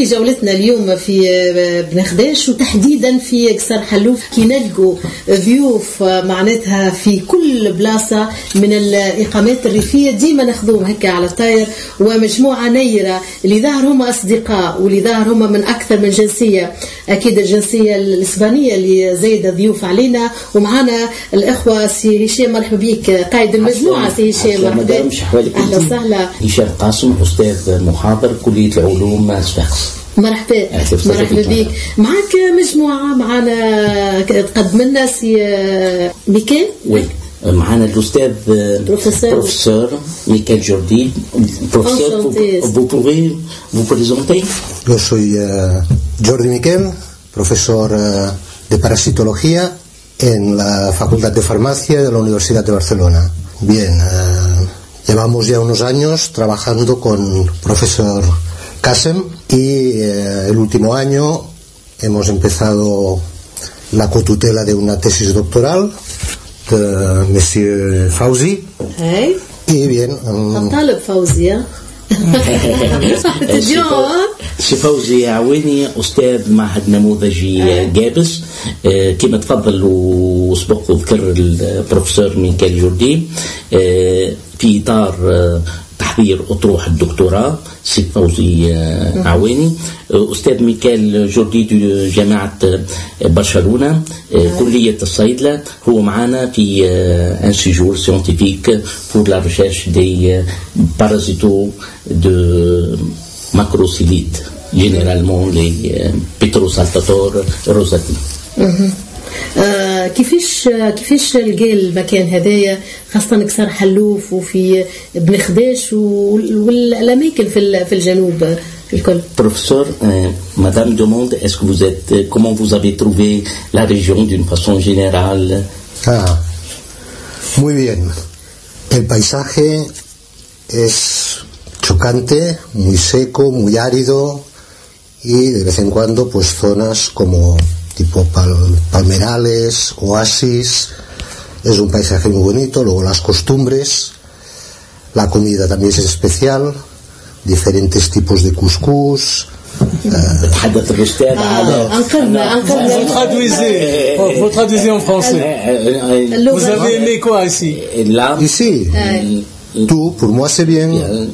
في جولتنا اليوم في بنخداش وتحديدا في قصر حلوف كي نلقوا ضيوف معناتها في كل بلاصة من الإقامات الريفية ديما ناخذوهم هكا على الطاير، ومجموعة نيرة اللي ظهر هم أصدقاء واللي ظهر هم من أكثر من جنسية، أكيد الجنسية الإسبانية اللي زايدة ضيوف علينا. ومعنا الأخوة سي هشام، مرحبا بك قائد المجموعة. سي هشام مرحبا، أهلا وسهلا. هشام قاسم أستاذ محاضر كلية العلوم صفاقس. مرحبا بك. معك مجموعة معنا تقدم لنا سي ميكيل. وي معنا الأستاذ بروفيسور ميكيل جوردي. Professeur, vous pouvez vous présenter? Yo soy Jordi Miquel, profesor de parasitología en la Facultad de Farmacia de la Universidad de Barcelona. Bien, llevamos ya unos años trabajando con profesor Kassem y el último año hemos empezado la cotutela de una tesis doctoral de Monsieur Fauzi. Hey. Y bien, طالب فوزي سي فوزي عويني أستاذ معهد نموذجي جابس كما تفضل وسبق وذكر البروفيسور ميكيل جوردي في إطار تحضير أطروحة الدكتوراه. سي فوزي عواني أستاذ ميكيل جوردي دي جامعة برشلونة كلية الصيدلة، هو معنا في un séjour scientifique pour la recherche des parasitos de macrocylite, généralement les Pitherosaltator rosati. كيفاش لقى المكان هذايا خاصة قصر حلوف وفي بنخداش والأماكن في الجنوب الكل؟ Professeur, madame demande est-ce que vous êtes, comment vous avez trouvé la région d'une façon générale? Muy bien. El paisaje es chocante, muy seco, muy árido y de vez en cuando pues zonas como tipo palmerales, oasis. Es un paisaje muy bonito. Luego las costumbres, la comida también es especial, diferentes tipos de couscous. Vous traduisez en français. Vous avez aimé quoi ici? Ici, tout, pour moi c'est bien.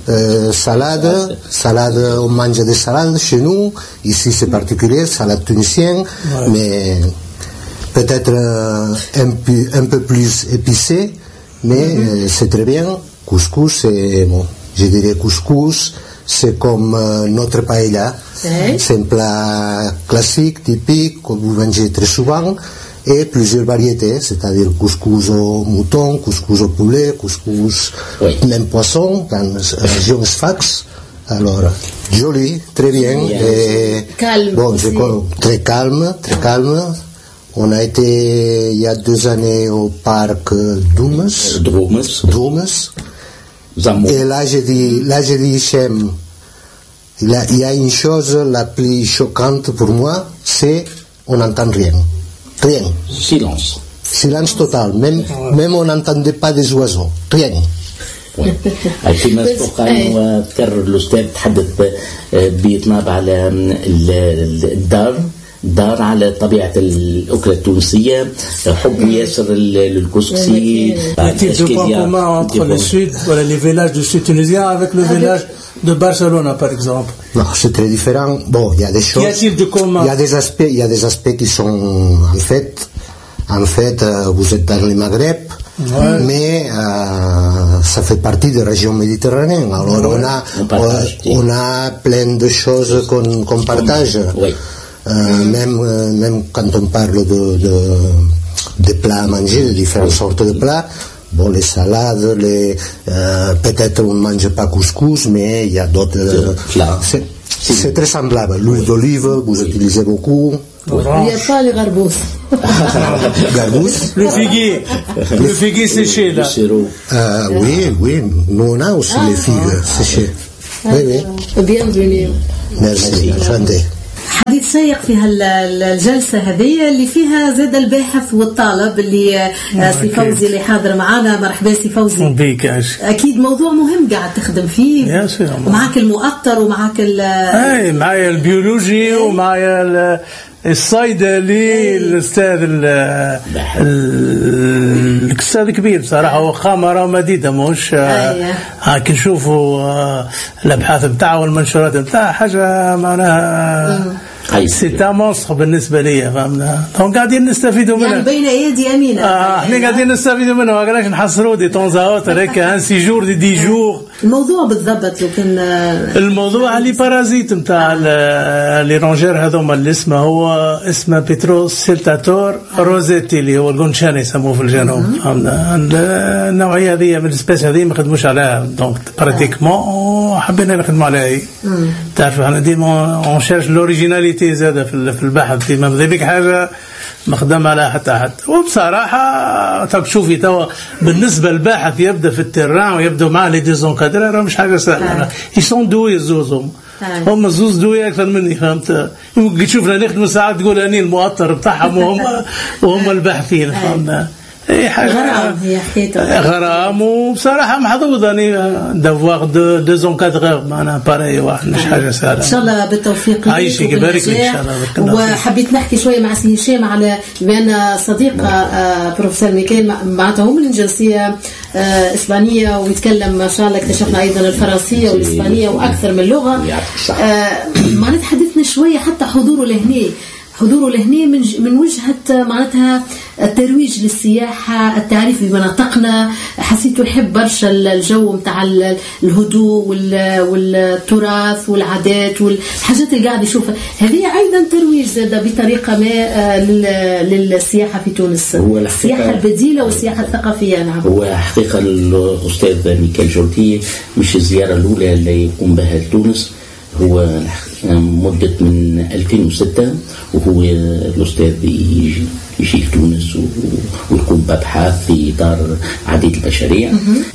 Salade, on mange des salades chez nous. Ici c'est particulier, salade tunisienne, mais peut-être un peu plus épicé, mais c'est très bien. Couscous, bon, je dirais couscous, c'est comme notre paella. C'est un plat classique, typique, que vous mangez très souvent. Et plusieurs variétés, c'est-à-dire couscous au mouton, couscous au poulet, couscous même poisson, dans la région Sfax. Alors, joli, très bien. Et, calme. Bon, très calme. On a été il y a 2 années au parc Drumes. Et là, j'ai dit, Hichem, il y a une chose la plus choquante pour moi, c'est on n'entend rien. Rien. Silence total. Même on n'entendait pas des oiseaux. Rien. فيما سبق أن تكرر الأستاذ تحدث بيتنابع على الدار على طبيعة الأكلة التونسية، حب ياسر للكسكسي. Y a-t-il de points communs entre le sud, voilà, les villages du sud tunisien avec le village de Barcelone par exemple? Non, c'est très différent. Bon, il y a des choses. Qu'y a-t-il de commun? Il y a des aspects qui sont en fait, vous êtes dans le Maghreb, mais ça fait partie des régions méditerranéennes. Alors on a plein de choses qu'on partage. Même quand on parle de plats à manger, de différentes sortes de plats. Bon, les salades, peut-être on ne mange pas couscous, mais il y a d'autres plats. C'est très semblable. L'huile d'olive, vous utilisez beaucoup. Il n'y a pas les garbous. Garbous. Le figuier séché là. Oui. Nous on a aussi les figues séchées. Oui. Bienvenue. Merci. Enchanté. حديث شيق في الجلسة هذه اللي فيها زاد الباحث والطالب اللي سي فوزي اللي حاضر معنا. مرحبا سي فوزي بيك. أكيد موضوع مهم قاعد تخدم فيه، ومعك المؤطر ومعك معايا البيولوجي ومعايا الصيدلي الأستاذ الأستاذ كبير بصراحة، هو خامرة مديدة مش هاك نشوفوا الأبحاث بتاعه والمنشورات بتاعه حاجة معناها سيتا مصر بالنسبة لي، فهمنا؟ هم قاعدين نستفيدوا منها يعني بين أيدي أمينة. احنا قاعدين نستفيدوا منها، ما قالناش نحصروا دي طونزاوت هيك ان سيجور دي جور. الموضوع بالضبط لو كان الموضوع اللي بارازيت نتاع لي رونجير هذوما اللي اسمه بيتروس سيلتاتور روزيتي اللي هو الغونشان يسموه في الجنوب، فهمنا؟ النوعية هذه من السبيس هذه ما خدموش عليها دونك براتيكمون حبينا نخدموا عليها هي. تعرفوا احنا ديما اون شيرش لوريجيناليتي زادة في البحث، ديما بذيك حاجة مخدم على حتى وبصراحة تشوفي توا بالنسبة للباحث يبدأ في التيران ويبدأ معه لي ديزونكادرير مش حاجة سهلة. يسون دوي الزوزهم هم الزوز دوي أكثر مني، فهمت؟ يمكن تشوفنا نخدم ساعات تقول أني المؤطر بتاعهم وهم الباحثين، فهمنا؟ اي حاجه غرام، هي حكايته غرام. وبصراحه محظوظ اني دافواغ دو زونكادرور معنا باري واحد مش حاجه سهله. ان شاء الله بالتوفيق عايشك يبارك ان شاء الله. وحبيت نحكي شويه مع سي هشام على بان صديق بروفيسور ميكيل معناتها هو من جنسيه اسبانيه ويتكلم ما شاء الله، اكتشفنا ايضا الفرنسيه والاسبانيه واكثر من لغه. معناتها حدثنا شويه حتى حضوره لهنا من وجهة معناتها الترويج للسياحة، التعريف بمناطقنا. حسيته يحب برشا الجو متاع الهدوء والتراث والعادات والحاجات اللي قاعد يشوفها. هذه أيضا ترويج زاد بطريقة ما للسياحة في تونس، السياحة البديلة والسياحة الثقافية. نعم، هو حقيقة الأستاذ ميكيل جورتي مش الزيارة الأولى اللي يقوم بها لتونس، هو مدة من 2006 وهو الأستاذ يجي لتونس ويقوم بأبحاث في إطار عديد المشاريع.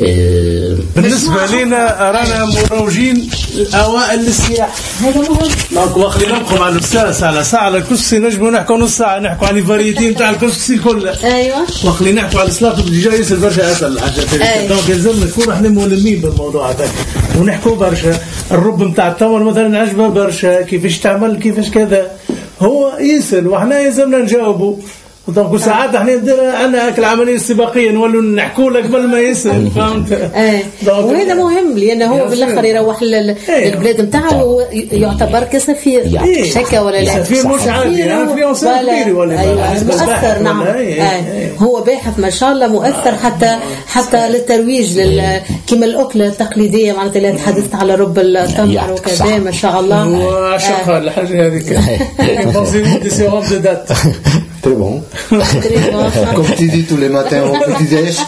بالنسبة لنا رانا مروجين أوائل للسياحة، هذا مهم. واخلي نبقوا مع الأستاذ على ساعة على الكرسي، نجموا نحكوا نص ساعة نحكوا عن الفاريتين تاع الكرسي كلها. أيوة. واخلي نحكوا على السلاط بالدجاج يصير برشا أسهل الحاجات هذه. دونك يلزمنا نكون احنا ملمين بالموضوع هذا ونحكوا برشا. الرب نتاع التمر مثلا عجبه برشا، كيفاش تعمل كيفاش كذا، هو يسأل واحنا يلزمنا نجاوبه. دونك ساعات احنا عندنا هاك العمليه السباقيه نولوا نحكوا لك قبل ما يسال، فهمت؟ وهذا مهم لانه هو بالاخر يروح للبلاد نتاعو يعتبر كسفير. شكا ولا لا؟ سفير مش عادي، انفلونسور كبير ولا مؤثر. نعم، هو باحث ما شاء الله مؤثر حتى للترويج كما الاكله التقليديه معناتها اللي تحدثت على رب التمر وكذا ما شاء الله. وعشق الحاجه هذيك بونسي دي سيروم دو دات très bon. Comme tu dis tous les matins au petit-déj,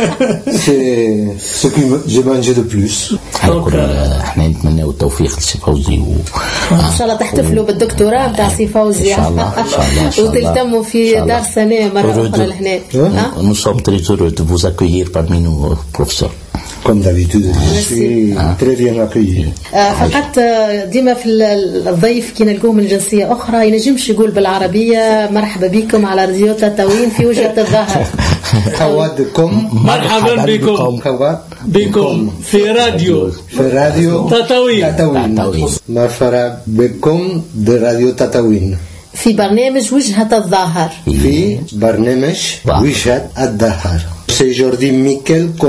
c'est ce que j'ai mangé de plus. احنا نتمنى التوفيق لسي فوزي ان شاء الله تحتفلوا بالدكتوراه نتاع سي فوزي وتلتموا في دار سنة مرة أخرى لهنا. Nous sommes très heureux de vous accueillir parmi nous, professeur. Comme d'habitude, je suis très bien accueilli. فقط ديما في الضيف كي نلقوه من جنسية أخرى ينجمش يقول بالعربية مرحبا بكم على راديو تطاوين في وجهة الظهر. حوادكم مرحبا بكم في راديو تطاوين. مرحبا بكم براديو تطاوين في برنامج وجهة الظهر. في برنامج وجهة الظهر. C'est Jordi Miquel